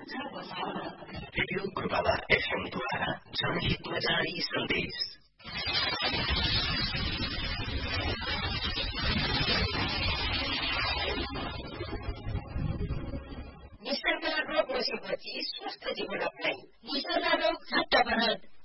Radio Gurubaba एफएमद्वारा जनहितमा जारी सन्देश। निसर्ग रोग बसेपछि स्वस्थ जीवन अपनाई। निसर्ग रोग हट्टापहट